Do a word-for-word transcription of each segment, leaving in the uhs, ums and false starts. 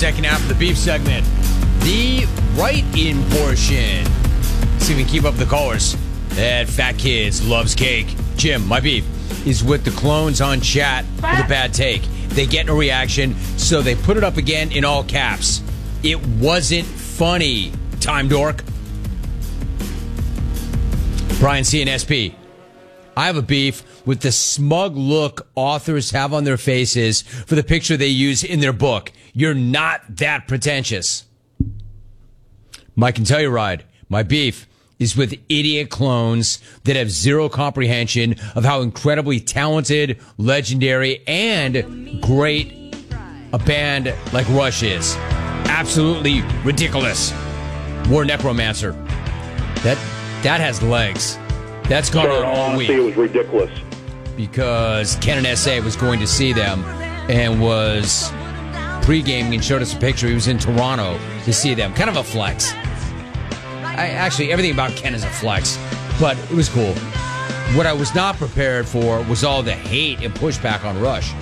Second half of the beef segment, the write-in portion. See if we can keep up the callers. That fat kids loves cake. Jim, my beef, is with the clones on chat with a bad take. They get no reaction, so they put it up again in all caps. It wasn't funny, time dork. Brian C and S P. I have a beef with the smug look authors have on their faces for the picture they use in their book. You're not that pretentious. Mike and Telluride, my beef is with idiot clones that have zero comprehension of how incredibly talented, legendary, and great a band like Rush is. Absolutely ridiculous. War Necromancer. That that has legs. That's gone on all week. It was ridiculous. Because Ken and S A was going to see them and was pre-gaming and showed us a picture. He was in Toronto to see them. Kind of a flex. I, actually, everything about Ken is a flex, but it was cool. What I was not prepared for was all the hate and pushback on Rush.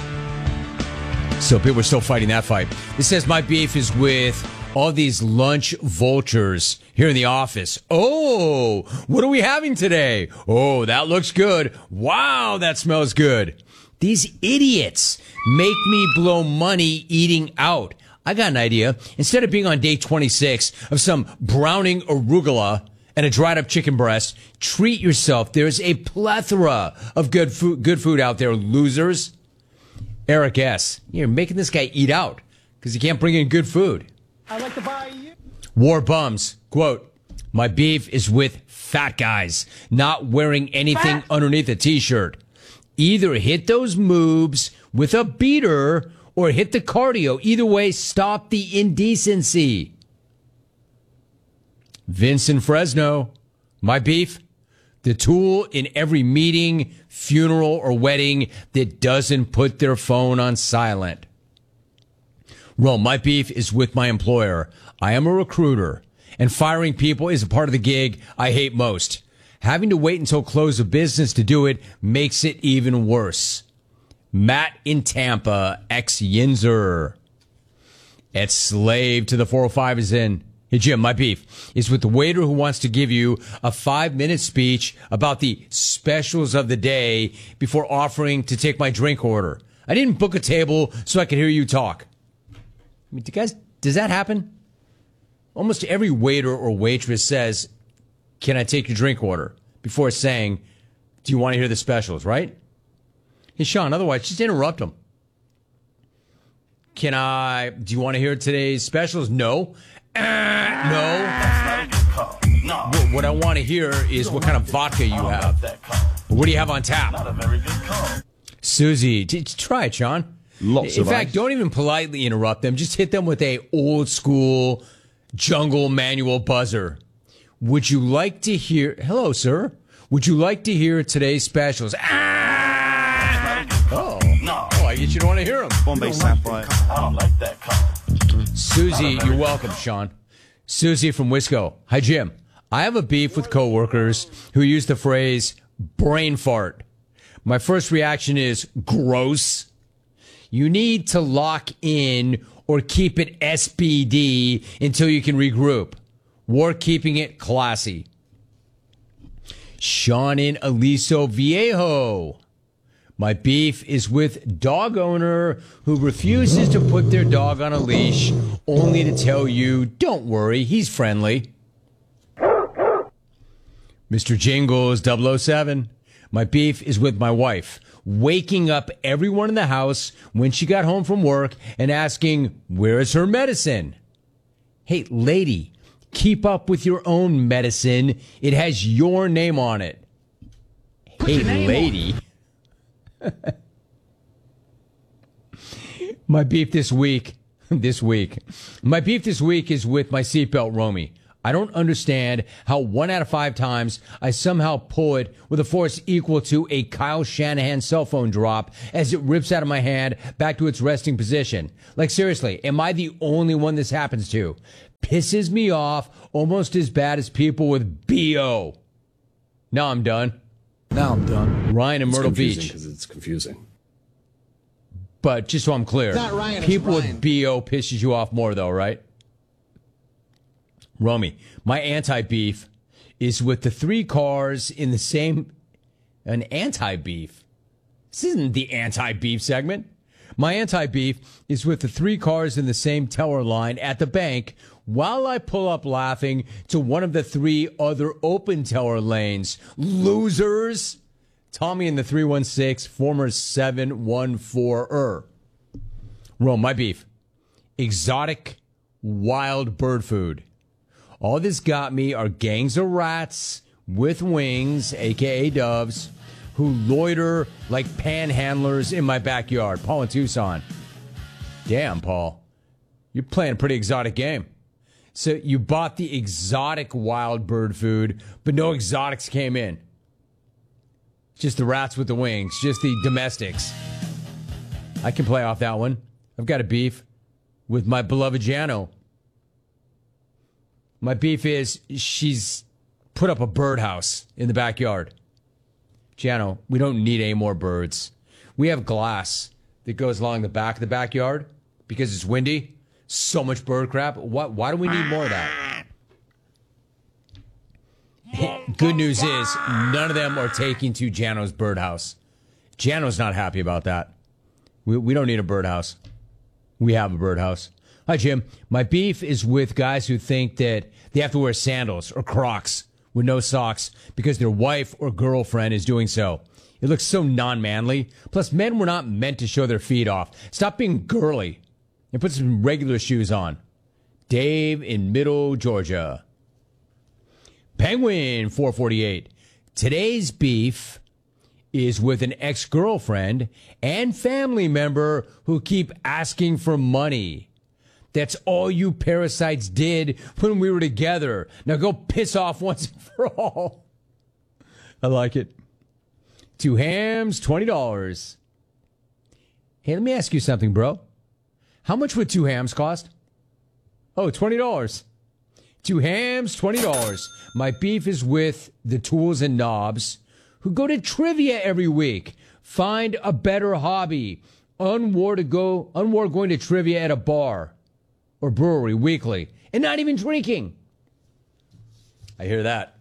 So people are still fighting that fight. It says my beef is with all these lunch vultures here in the office. Oh, what are we having today? Oh, that looks good. Wow, that smells good. These idiots make me blow money eating out. I got an idea. Instead of being on day twenty-six of some browning arugula and a dried up chicken breast, treat yourself. There's a plethora of good food, good food out there, losers. Eric S., you're making this guy eat out because he can't bring in good food. I'd like to buy you. War Bums, quote, my beef is with fat guys not wearing anything fat. Underneath a t-shirt. Either hit those moves with a beater or hit the cardio. Either way, stop the indecency. Vincent Fresno, my beef, the tool in every meeting, funeral, or wedding that doesn't put their phone on silent. Rome, my beef is with my employer. I am a recruiter, and firing people is a part of the gig I hate most. Having to wait until close of business to do it makes it even worse. Matt in Tampa, ex-Yinzer. At Slave to the four oh five is in. Hey, Jim, my beef is with the waiter who wants to give you a five-minute speech about the specials of the day before offering to take my drink order. I didn't book a table so I could hear you talk. I mean, do guys, does that happen? Almost every waiter or waitress says, can I take your drink order? Before saying, do you want to hear the specials, right? Hey, Sean, otherwise, just interrupt them. Can I, do you want to hear today's specials? No. Uh, no. no. What, what I want to hear is what kind of vodka you have. What do you have on tap? Not a very good call. Susie, t- try it, Sean. Lots In of fact, ice. Don't even politely interrupt them. Just hit them with a old school jungle manual buzzer. Would you like to hear... Hello, sir. Would you like to hear today's specials? Ah! Oh. No. Oh, I guess you don't want to hear them. Bombay Sapphire. I don't like that color. Susie, you're welcome, Sean. Susie from Wisco. Hi, Jim. I have a beef with coworkers who use the phrase brain fart. My first reaction is gross. You need to lock in or keep it S B D until you can regroup. War keeping it classy. Sean in Aliso Viejo. My beef is with dog owner who refuses to put their dog on a leash only to tell you, don't worry, he's friendly. Mister Jingles double oh seven. My beef is with my wife, waking up everyone in the house when she got home from work and asking, where is her medicine? Hey, lady, keep up with your own medicine. It has your name on it. Put hey, your name lady. My beef this week, this week, my beef this week is with my seatbelt, Romy. I don't understand how one out of five times I somehow pull it with a force equal to a Kyle Shanahan cell phone drop as it rips out of my hand back to its resting position. Like, seriously, am I the only one this happens to? Pisses me off almost as bad as people with B O. Now I'm done. Now I'm done. Ryan in It's Myrtle confusing Beach. because it's confusing. But just so I'm clear, It's not Ryan, it's people Ryan. with B O pisses you off more, though, right? Romy, my anti-beef is with the three cars in the same... An anti-beef? This isn't the anti-beef segment. My anti-beef is with the three cars in the same teller line at the bank while I pull up laughing to one of the three other open teller lanes. Losers! Tommy in the three one six, former seven one four-er. Rome, my beef. Exotic, wild bird food. All this got me are gangs of rats with wings, a k a doves, who loiter like panhandlers in my backyard. Paul in Tucson. Damn, Paul. You're playing a pretty exotic game. So you bought the exotic wild bird food, but no exotics came in. Just the rats with the wings, just the domestics. I can play off that one. I've got a beef with my beloved Jano. My beef is she's put up a birdhouse in the backyard. Jano, we don't need any more birds. We have glass that goes along the back of the backyard because it's windy. So much bird crap. What? Why do we need more of that? Good news is none of them are taking to Jano's birdhouse. Jano's not happy about that. We, we don't need a birdhouse. We have a birdhouse. Hi, Jim. My beef is with guys who think that they have to wear sandals or Crocs with no socks because their wife or girlfriend is doing so. It looks so non-manly. Plus, men were not meant to show their feet off. Stop being girly and put some regular shoes on. Dave in Middle Georgia. Penguin four forty-eight. Today's beef is with an ex-girlfriend and family member who keep asking for money. That's all you parasites did when we were together. Now go piss off once and for all. I like it. Two hams, twenty dollars. Hey, let me ask you something, bro. How much would two hams cost? Oh, twenty dollars. Two hams, twenty dollars. My beef is with the tools and knobs who go to trivia every week. Find a better hobby. Unwar to go, unwar going to trivia at a bar or brewery weekly and not even drinking. I hear that.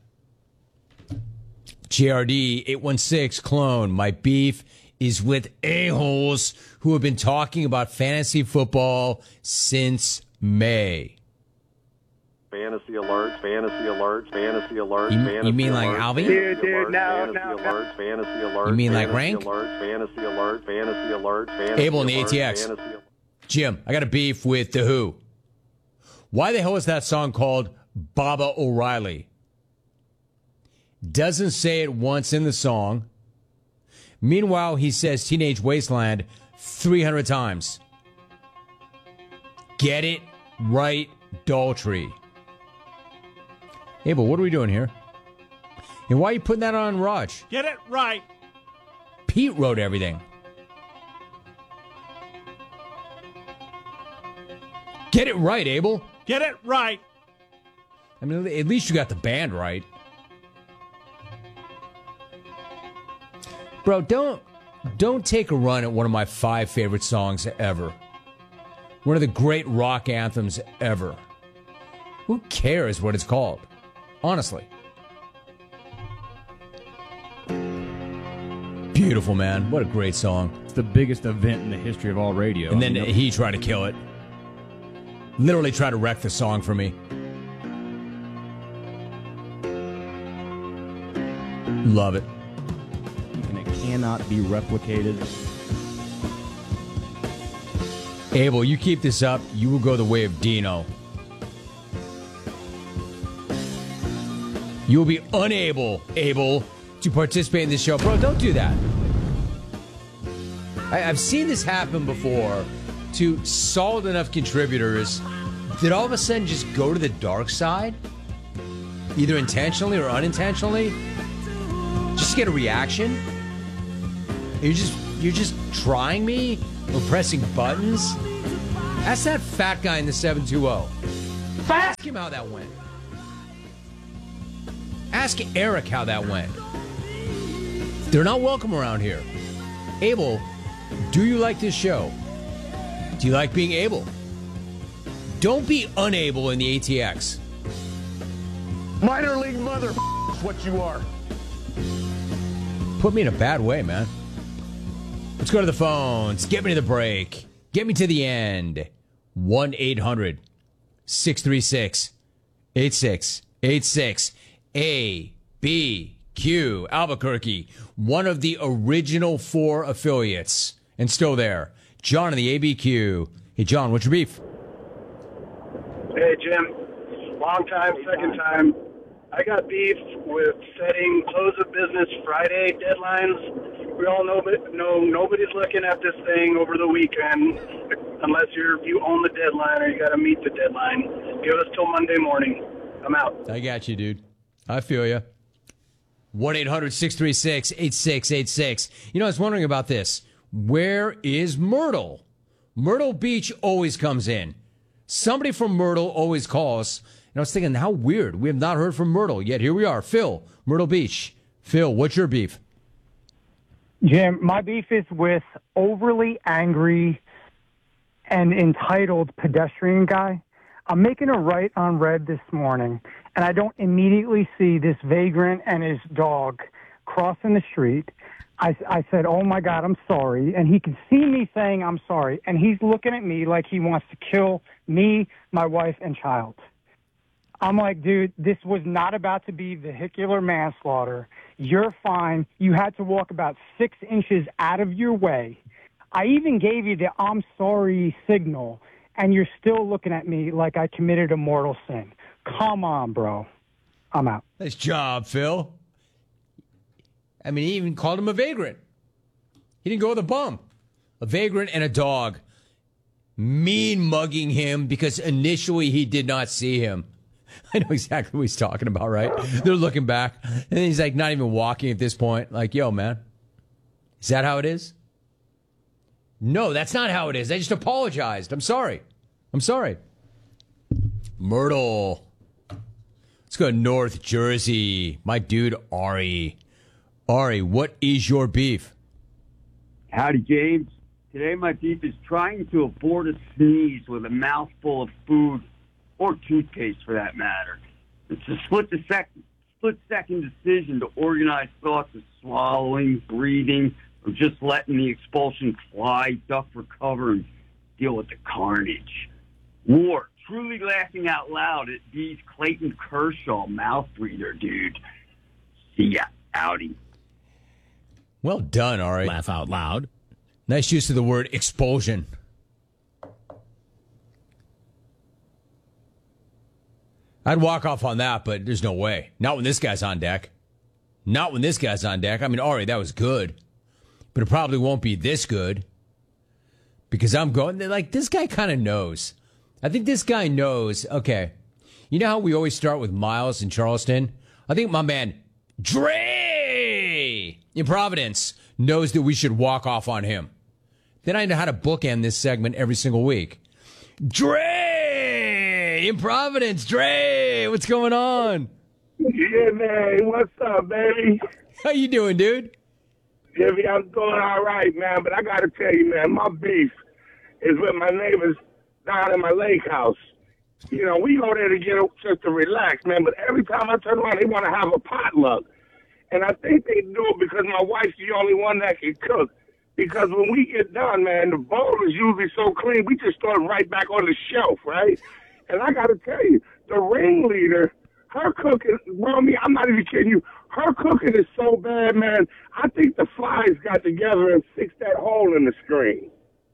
J R D eight one six clone. My beef is with a-holes who have been talking about fantasy football since May. Fantasy alert, fantasy alert, fantasy alert, You- you fantasy mean like alert, Alvin? fantasy Dude, dude, alert, no, fantasy no, no. alert, fantasy alert, You mean like fantasy rank? alert, fantasy alert, fantasy alert, fantasy Abel in the alert, A T X. fantasy alert. Jim, I got a beef with The Who. Why the hell is that song called Baba O'Reilly? Doesn't say it once in the song. Meanwhile, he says Teenage Wasteland three hundred times. Get it right, Daltrey. Abel, what are we doing here? And why are you putting that on Raj? Get it right. Pete wrote everything. Get it right, Abel. Get it right. I mean, at least you got the band right. Bro, don't don't take a run at one of my five favorite songs ever. One of the great rock anthems ever. Who cares what it's called? Honestly. Beautiful, man. What a great song. It's the biggest event in the history of all radio. And I then mean, he tried to kill it. Literally tried to wreck the song for me. Love it. and it cannot be replicated. Abel, you keep this up, you will go the way of Dino. You will be unable, Abel, to participate in this show. Bro, don't do that. I, I've seen this happen before to solid enough contributors that all of a sudden just go to the dark side, either intentionally or unintentionally, just to get a reaction. You're just you're just trying me or pressing buttons. Ask that fat guy in the seven two zero. Ask him how that went. Ask Eric how that went. They're not welcome around here. Abel, Do you like this show? Do you like being able? Don't be unable in the A T X. Minor league mother is what you are. Put me in a bad way, man. Let's go to the phones. Get me to the break. Get me to the end. one eight hundred six three six eight six eight six. A B Q Albuquerque, one of the original four affiliates, and still there. John in the A B Q. Hey, John, what's your beef? Hey, Jim. Long time, second time. I got beef with setting close of business Friday deadlines. We all know, know nobody's looking at this thing over the weekend unless you're you own the deadline or you got to meet the deadline. Give us till Monday morning. I'm out. I got you, dude. I feel you. one eight hundred six three six eight six eight six. You know, I was wondering about this. Where is Myrtle? Myrtle Beach always comes in. Somebody from Myrtle always calls. And I was thinking, how weird. We have not heard from Myrtle, yet here we are. Phil, Myrtle Beach. Phil, what's your beef? Jim, my beef is with overly angry and entitled pedestrian guy. I'm making a right on red this morning, and I don't immediately see this vagrant and his dog crossing the street. I, I said, oh, my God, I'm sorry. And he can see me saying I'm sorry, and he's looking at me like he wants to kill me, my wife, and child. I'm like, dude, this was not about to be vehicular manslaughter. You're fine. You had to walk about six inches out of your way. I even gave you the I'm sorry signal, and you're still looking at me like I committed a mortal sin. Come on, bro. I'm out. Nice job, Phil. I mean, he even called him a vagrant. He didn't go with a bum. A vagrant and a dog. Mean mugging him because initially he did not see him. I know exactly what he's talking about, right? They're looking back, and he's like not even walking at this point. Like, yo, man, is that how it is? No, that's not how it is. I just apologized. I'm sorry. I'm sorry. Myrtle. Let's go to North Jersey. My dude, Ari. Ari, what is your beef? Howdy, James. Today my beef is trying to abort a sneeze with a mouthful of food, or toothpaste for that matter. It's a split second, split second decision to organize thoughts of swallowing, breathing, or just letting the expulsion fly, duck for cover, and deal with the carnage. War, truly laughing out loud at these Clayton Kershaw mouth breather, dude. See ya, howdy. Well done, Ari. Laugh out loud. Nice use of the word expulsion. I'd walk off on that, but there's no way. Not when this guy's on deck. Not when this guy's on deck. I mean, Ari, that was good. But it probably won't be this good. Because I'm going, like, this guy kind of knows. I think this guy knows, okay. You know how we always start with Miles in Charleston? I think my man, Dre, in Providence, knows that we should walk off on him. Then I know how to bookend this segment every single week. Dre in Providence. Dre, what's going on? Yeah, man. What's up, baby? How you doing, dude? Jimmy, I'm doing all right, man. But I got to tell you, man, my beef is with my neighbors down in my lake house. You know, we go there to get just to relax, man. But every time I turn around, they want to have a potluck. And I think they do it because my wife's the only one that can cook. Because when we get done, man, the bowl is usually so clean, we just throw it right back on the shelf, right? And I got to tell you, the ringleader, her cooking, well, me, I'm not even kidding you, her cooking is so bad, man, I think the flies got together and fixed that hole in the screen.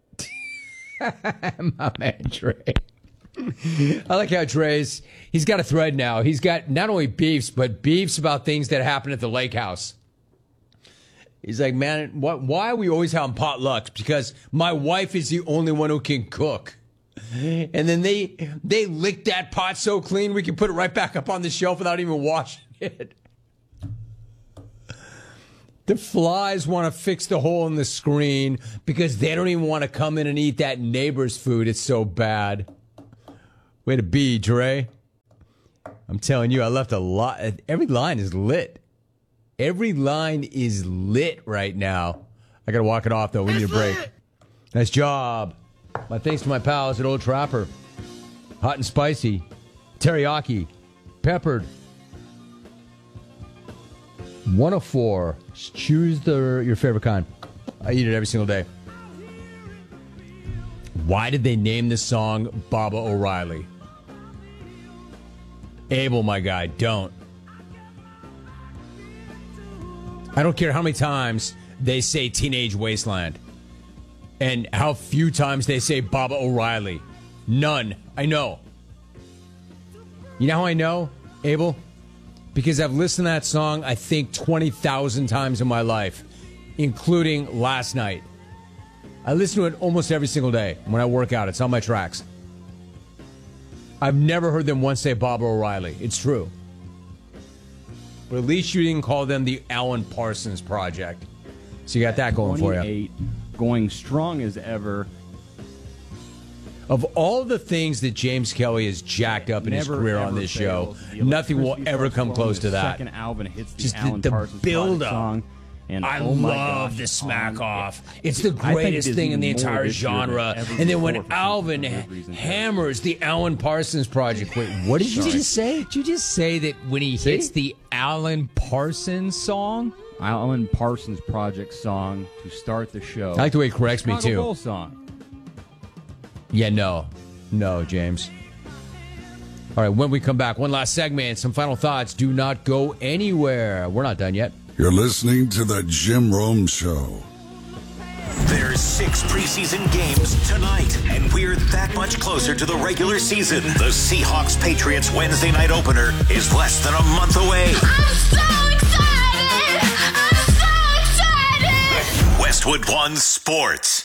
My man, Dre. I like how Dre's, he's got a thread now. He's got not only beefs, but beefs about things that happen at the lake house. He's like, man, what, why are we always having potlucks? Because my wife is the only one who can cook. And then they they lick that pot so clean we can put it right back up on the shelf without even washing it. The flies want to fix the hole in the screen because they don't even want to come in and eat that neighbor's food. It's so bad. Way to be, Dre. I'm telling you, I left a lot. Every line is lit. Every line is lit right now. I got to walk it off, though. We need a break. Nice job. My thanks to my pals at Old Trapper. Hot and spicy. Teriyaki. Peppered. one oh four. Choose the your favorite kind. I eat it every single day. Why did they name this song Baba O'Reilly? Abel, my guy, don't. I don't care how many times they say Teenage Wasteland and how few times they say Baba O'Reilly. None. I know. You know how I know, Abel? Because I've listened to that song, I think, twenty thousand times in my life, including last night. I listen to it almost every single day when I work out. It's on my tracks. I've never heard them once say Baba O'Reilly. It's true. But at least you didn't call them the Alan Parsons Project. So you got that going for you. Going strong as ever. Of all the things that James Kelly has jacked up in his Never, career on ever this fails. show, The nothing will electricity ever starts come flowing close to the that. Second Alvin hits the Just Alan the, the Parsons build Project up. song. And I oh my love gosh, the smack um, off. it- It's the I think it greatest is thing in the even more entire this year than genre. ever And then when before for Alvin some weird reason. hammers the Alan Parsons Project. Wait, what did you Sorry. just say? Did you just say that when he See? hits the Alan Parsons song? Alan Parsons Project song to start the show. I like the way he corrects me, Chicago too. Bulls song. Yeah, no. No, James. All right, when we come back, one last segment, some final thoughts. Do not go anywhere. We're not done yet. You're listening to the Jim Rome Show. There's six preseason games tonight, and we're that much closer to the regular season. The Seahawks-Patriots Wednesday night opener is less than a month away. I'm so excited! I'm so excited! Westwood One Sports.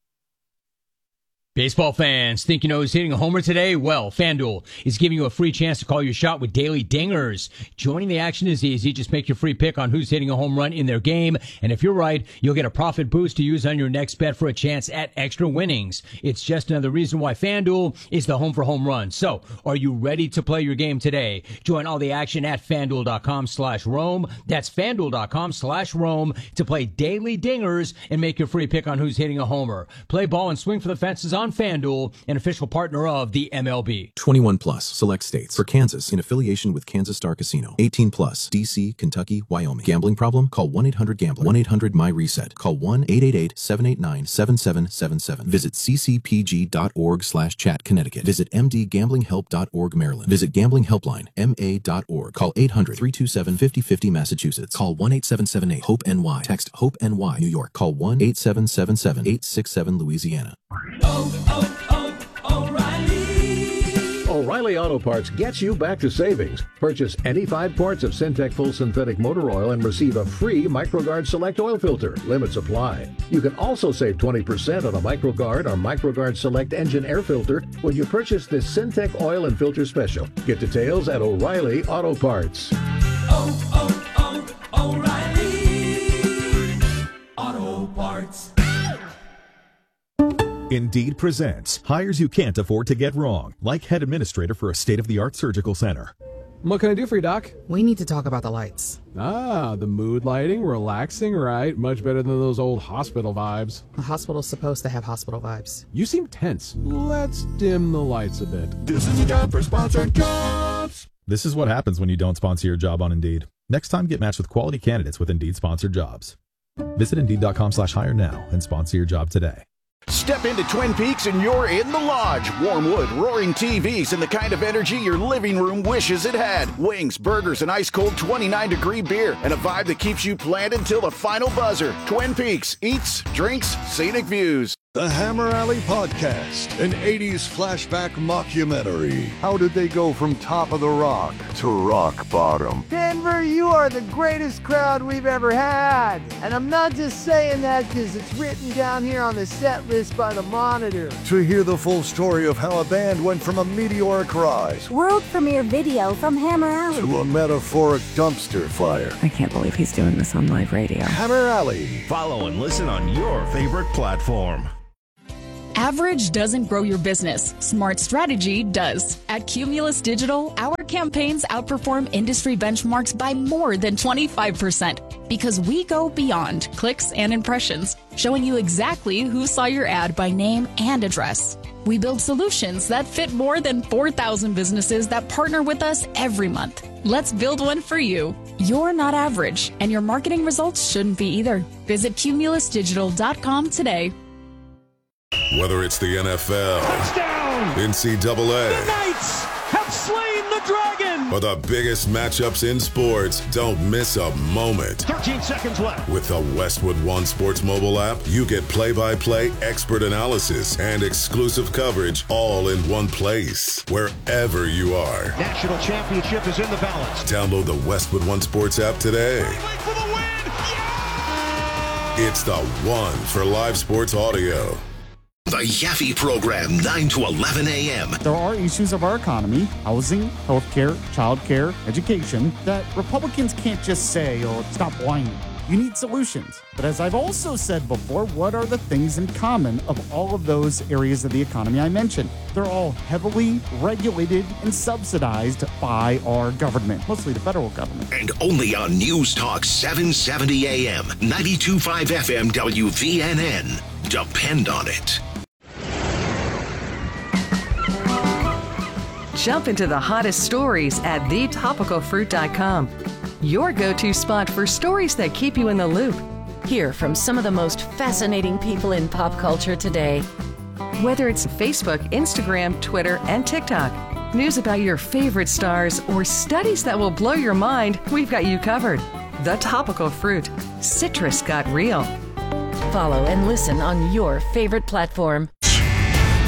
Baseball fans, think you know who's hitting a homer today? Well, FanDuel is giving you a free chance to call your shot with daily dingers. Joining the action is easy. Just make your free pick on who's hitting a home run in their game. And if you're right, you'll get a profit boost to use on your next bet for a chance at extra winnings. It's just another reason why FanDuel is the home for home runs. So, are you ready to play your game today? Join all the action at FanDuel.com slash Rome. That's FanDuel.com slash Rome to play daily dingers and make your free pick on who's hitting a homer. Play ball and swing for the fences on FanDuel, an official partner of the M L B. twenty-one plus, select states. For Kansas, in affiliation with Kansas Star Casino. eighteen plus, D C, Kentucky, Wyoming. Gambling problem? Call one eight hundred gambler. one eight hundred my reset. Call one eight eight eight, seven eight nine, seven seven seven seven. Visit ccpg.org slash chat Connecticut. Visit m d gambling help dot org Maryland. Visit Gambling Helpline, M A dot org. Call eight hundred, three two seven, five oh five oh Massachusetts. Call one eight seven seven eight, hope N Y. Text HOPE-NY, New York. Call one eight seven seven seven, eight six seven Louisiana. O'Reilly Auto Parts gets you back to savings. Purchase any five quarts of Syntec full synthetic motor oil and receive a free MicroGuard Select oil filter. Limits apply. You can also save twenty percent on a MicroGuard or MicroGuard Select engine air filter when you purchase this Syntec oil and filter special. Get details at O'Reilly Auto Parts. Oh, oh, oh, O'Reilly Auto Parts. Indeed presents hires you can't afford to get wrong, like head administrator for a state-of-the-art surgical center. What can I do for you, Doc? We need to talk about the lights. Ah, the mood lighting, relaxing, right? Much better than those old hospital vibes. A hospital's supposed to have hospital vibes. You seem tense. Let's dim the lights a bit. This is your job for sponsored jobs. This is what happens when you don't sponsor your job on Indeed. Next time, get matched with quality candidates with Indeed sponsored jobs. Visit Indeed.com slash hire now and sponsor your job today. Step into Twin Peaks and you're in the lodge. Warm wood, roaring T Vs, and the kind of energy your living room wishes it had. Wings, burgers, and ice-cold twenty-nine degree beer, and a vibe that keeps you planted till the final buzzer. Twin Peaks, eats, drinks, scenic views. The Hammer Alley Podcast, an eighties flashback mockumentary. How did they go from top of the rock to rock bottom? Denver, you are the greatest crowd we've ever had. And I'm not just saying that because it's written down here on the set list by the Monitor. To hear the full story of how a band went from a meteoric rise World premiere video from Hammer Alley to a metaphoric dumpster fire. I can't believe he's doing this on live radio. Hammer Alley. Follow and listen on your favorite platform. Average doesn't grow your business. Smart strategy does. At Cumulus Digital, our campaigns outperform industry benchmarks by more than twenty-five percent because we go beyond clicks and impressions, showing you exactly who saw your ad by name and address. We build solutions that fit more than four thousand businesses that partner with us every month. Let's build one for you. You're not average, and your marketing results shouldn't be either. Visit cumulus digital dot com today. Whether it's the N F L, Touchdown! N C double A, The Knights have slain the dragon! or the biggest matchups in sports, don't miss a moment. thirteen seconds left. With the Westwood One Sports mobile app, you get play-by-play expert analysis and exclusive coverage all in one place, wherever you are. National championship is in the balance. Download the Westwood One Sports app today. For the win! It's the one for live sports audio. The Yaffe Program, nine to eleven a.m. There are issues of our economy, housing, healthcare, childcare, education, that Republicans can't just say, oh, stop whining. You need solutions. But as I've also said before, what are the things in common of all of those areas of the economy I mentioned? They're all heavily regulated and subsidized by our government, mostly the federal government. And only on News Talk seven seventy a.m., ninety-two point five F M W V N N. Depend on it. Jump into the hottest stories at the topical fruit dot com. Your go-to spot for stories that keep you in the loop. Hear from some of the most fascinating people in pop culture today. Whether it's Facebook, Instagram, Twitter, and TikTok, news about your favorite stars, or studies that will blow your mind, we've got you covered. The Topical Fruit. Citrus got real. Follow and listen on your favorite platform.